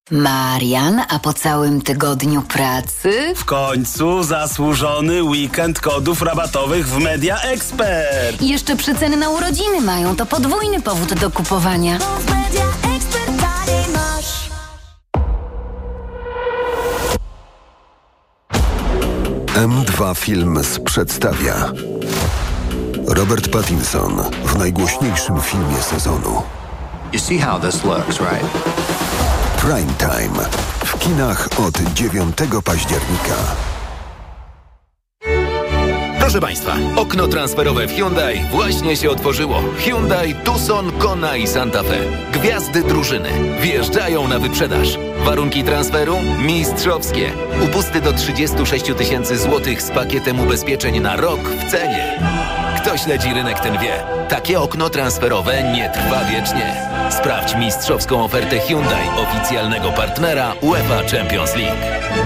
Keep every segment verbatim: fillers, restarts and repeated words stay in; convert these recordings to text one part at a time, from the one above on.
Marian, a po całym tygodniu pracy? W końcu zasłużony weekend kodów rabatowych w Media Expert. I jeszcze przeceny na urodziny mają, to podwójny powód do kupowania. M dwa Films przedstawia Robert Pattinson w najgłośniejszym filmie sezonu. You see how this looks, right? Prime Time w kinach od dziewiątego października. Proszę Państwa, okno transferowe w Hyundai właśnie się otworzyło. Hyundai Tucson, Kona i Santa Fe. Gwiazdy drużyny wjeżdżają na wyprzedaż. Warunki transferu mistrzowskie. Upusty do trzydzieści sześć tysięcy złotych z pakietem ubezpieczeń na rok w cenie. Kto śledzi rynek, ten wie. Takie okno transferowe nie trwa wiecznie. Sprawdź mistrzowską ofertę Hyundai, oficjalnego partnera UEFA Champions League.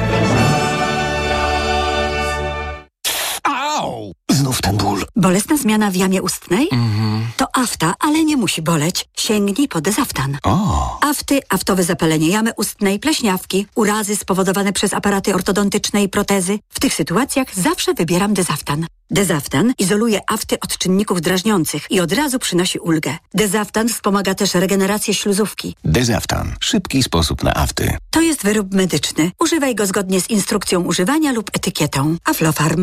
Au! Znów ten ból. Bolesna zmiana w jamie ustnej? Mhm. To afta, ale nie musi boleć. Sięgnij po Dezaftan. O! Afty, aftowe zapalenie jamy ustnej, pleśniawki, urazy spowodowane przez aparaty ortodontyczne i protezy. W tych sytuacjach zawsze wybieram Dezaftan. Dezaftan izoluje afty od czynników drażniących i od razu przynosi ulgę. Dezaftan wspomaga też regenerację śluzówki. Dezaftan. Szybki sposób na afty. To jest wyrób medyczny. Używaj go zgodnie z instrukcją używania lub etykietą. Aflofarm.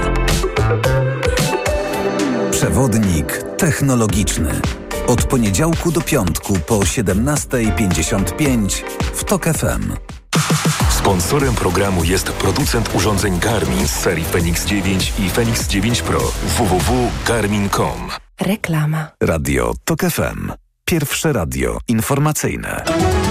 Przewodnik technologiczny. Od poniedziałku do piątku po siedemnasta pięćdziesiąt pięć w Tok F M. Sponsorem programu jest producent urządzeń Garmin z serii Fenix dziewięć i Fenix dziewięć Pro. w w w kropka garmin kropka com. Reklama. Radio Tok F M. Pierwsze radio informacyjne.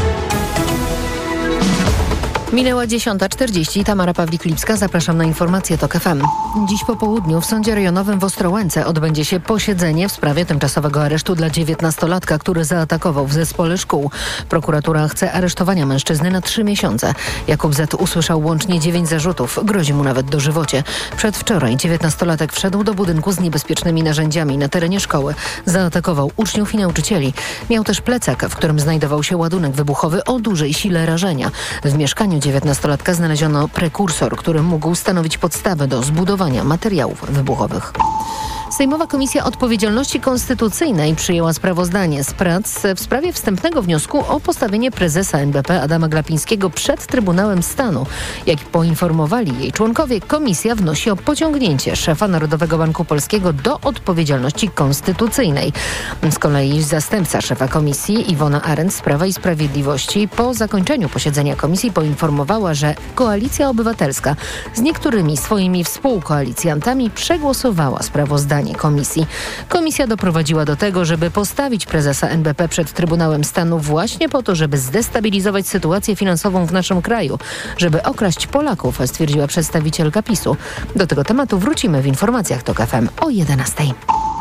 Minęła dziesiąta czterdzieści. Tamara Pawlik-Lipska. Zapraszam na informacje Tok F M. Dziś po południu w Sądzie Rejonowym w Ostrołęce odbędzie się posiedzenie w sprawie tymczasowego aresztu dla dziewiętnastolatka, który zaatakował w zespole szkół. Prokuratura chce aresztowania mężczyzny na trzy miesiące. Jakub Z. usłyszał łącznie dziewięć zarzutów. Grozi mu nawet dożywocie. Przedwczoraj dziewiętnastolatek wszedł do budynku z niebezpiecznymi narzędziami na terenie szkoły. Zaatakował uczniów i nauczycieli. Miał też plecak, w którym znajdował się ładunek wybuchowy o dużej sile rażenia. W mieszkaniu dziewiętnastolatka znaleziono prekursor, który mógł stanowić podstawę do zbudowania materiałów wybuchowych. Sejmowa Komisja Odpowiedzialności Konstytucyjnej przyjęła sprawozdanie z prac w sprawie wstępnego wniosku o postawienie prezesa N B P Adama Glapińskiego przed Trybunałem Stanu. Jak poinformowali jej członkowie, komisja wnosi o pociągnięcie szefa Narodowego Banku Polskiego do odpowiedzialności konstytucyjnej. Z kolei zastępca szefa komisji Iwona Arendt z Prawa i Sprawiedliwości po zakończeniu posiedzenia komisji poinformowała, że Koalicja Obywatelska z niektórymi swoimi współkoalicjantami przegłosowała sprawozdanie komisji. Komisja doprowadziła do tego, żeby postawić prezesa N B P przed Trybunałem Stanu właśnie po to, żeby zdestabilizować sytuację finansową w naszym kraju, żeby okraść Polaków, stwierdziła przedstawicielka PiSu. Do tego tematu wrócimy w informacjach Tok F M o jedenastej.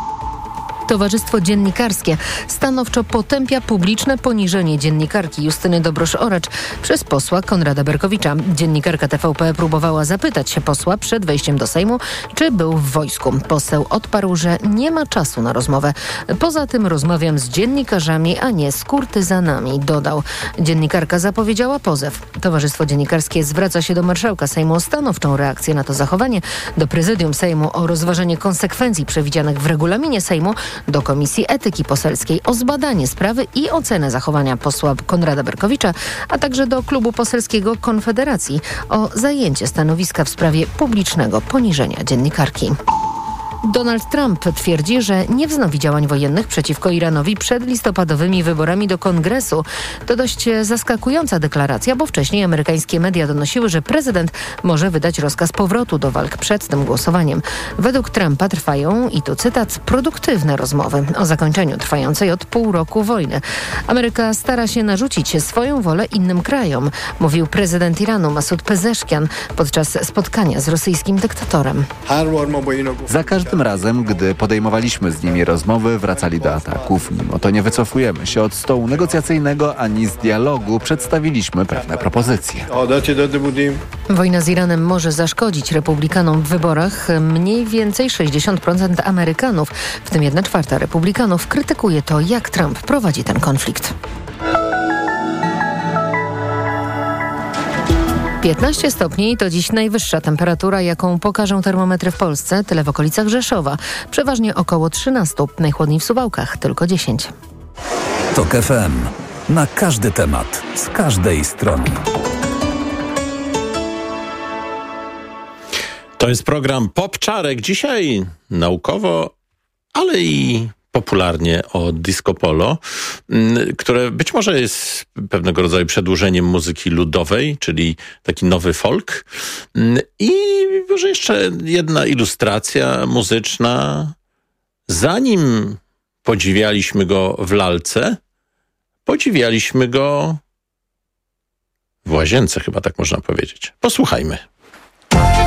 Towarzystwo Dziennikarskie stanowczo potępia publiczne poniżenie dziennikarki Justyny Dobrosz-Oracz przez posła Konrada Berkowicza. Dziennikarka T V P próbowała zapytać się posła przed wejściem do Sejmu, czy był w wojsku. Poseł odparł, że nie ma czasu na rozmowę. Poza tym rozmawiam z dziennikarzami, a nie z kurtyzanami, dodał. Dziennikarka zapowiedziała pozew. Towarzystwo Dziennikarskie zwraca się do marszałka Sejmu o stanowczą reakcję na to zachowanie, do prezydium Sejmu o rozważenie konsekwencji przewidzianych w regulaminie Sejmu, do Komisji Etyki Poselskiej o zbadanie sprawy i ocenę zachowania posła Konrada Berkowicza, a także do Klubu Poselskiego Konfederacji o zajęcie stanowiska w sprawie publicznego poniżenia dziennikarki. Donald Trump twierdzi, że nie wznowi działań wojennych przeciwko Iranowi przed listopadowymi wyborami do Kongresu. To dość zaskakująca deklaracja, bo wcześniej amerykańskie media donosiły, że prezydent może wydać rozkaz powrotu do walk przed tym głosowaniem. Według Trumpa trwają, i tu cytat, produktywne rozmowy o zakończeniu trwającej od pół roku wojny. Ameryka stara się narzucić swoją wolę innym krajom, mówił prezydent Iranu Masud Pezeszkian podczas spotkania z rosyjskim dyktatorem. Za każdym razem, gdy podejmowaliśmy z nimi rozmowy, wracali do ataków. Mimo to nie wycofujemy się od stołu negocjacyjnego ani z dialogu. Przedstawiliśmy pewne propozycje. Wojna z Iranem może zaszkodzić republikanom w wyborach. Mniej więcej sześćdziesiąt procent Amerykanów, w tym jedna czwarta republikanów, krytykuje to, jak Trump prowadzi ten konflikt. piętnaście stopni to dziś najwyższa temperatura, jaką pokażą termometry w Polsce, tyle w okolicach Rzeszowa. Przeważnie około trzynaście, najchłodniej w Suwałkach, tylko dziesięć. TOK F M. Na każdy temat, z każdej strony. To jest program Popczarek. Dzisiaj naukowo, ale i popularnie o disco polo, które być może jest pewnego rodzaju przedłużeniem muzyki ludowej, czyli taki nowy folk. I może jeszcze jedna ilustracja muzyczna. Zanim podziwialiśmy go w lalce, podziwialiśmy go w łazience, chyba tak można powiedzieć. Posłuchajmy.